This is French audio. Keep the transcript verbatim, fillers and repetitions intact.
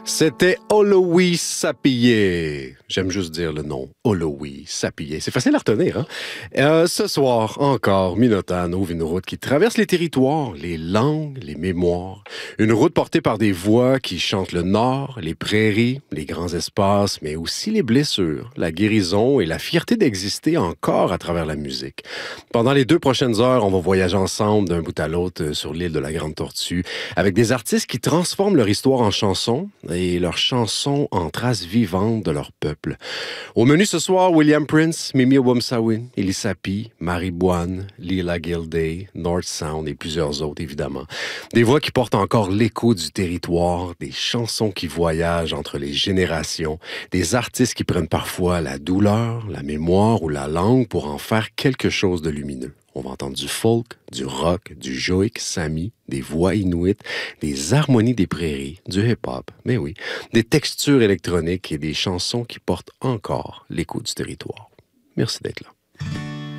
C'était Olowi Sapillé. J'aime juste dire le nom, Olowi Sapillé. C'est facile à retenir, hein? Euh, ce soir, encore, Minotane ouvre une route qui traverse les territoires, les langues, les mémoires. Une route portée par des voix qui chantent le nord, les prairies, les grands espaces, mais aussi les blessures, la guérison et la fierté d'exister encore à travers la musique. Pendant les deux prochaines heures, on va voyager ensemble d'un bout à l'autre sur l'île de la Grande Tortue, avec des artistes qui transforment leur histoire en chansons et leurs chansons en traces vivantes de leur peuple. Au menu ce soir, William Prince, Mimi Oumsawin, Elisapi, Marie Boine, Lila Gilday, North Sound et plusieurs autres, évidemment. Des voix qui portent encore l'écho du territoire, des chansons qui voyagent entre les générations, des artistes qui prennent parfois la douleur, la mémoire ou la langue pour en faire quelque chose de lumineux. On va entendre du folk, du rock, du joik sami, des voix inuites, des harmonies des prairies, du hip-hop, mais oui, des textures électroniques et des chansons qui portent encore l'écho du territoire. Merci d'être là.